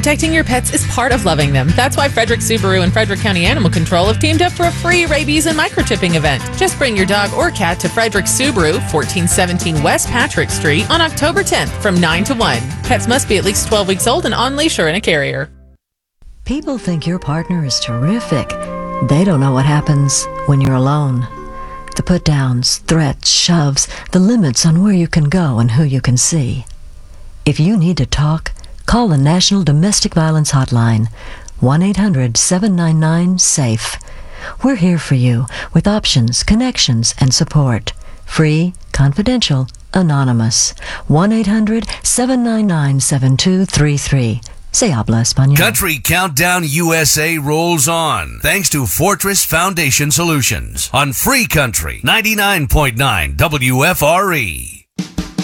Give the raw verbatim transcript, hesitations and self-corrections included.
Protecting your pets is part of loving them. That's why Frederick Subaru and Frederick County Animal Control have teamed up for a free rabies and microchipping event. Just bring your dog or cat to Frederick Subaru, fourteen seventeen West Patrick Street on October tenth from nine to one. Pets must be at least twelve weeks old and on leash or in a carrier. People think your partner is terrific. They don't know what happens when you're alone. The put-downs, threats, shoves, the limits on where you can go and who you can see. If you need to talk, call the National Domestic Violence Hotline, one eight hundred seven nine nine SAFE. We're here for you with options, connections, and support. Free, confidential, anonymous. one eight hundred seven nine nine seven two three three. Se habla español. Country Countdown U S A rolls on, thanks to Fortress Foundation Solutions on Free Country ninety-nine point nine W F R E.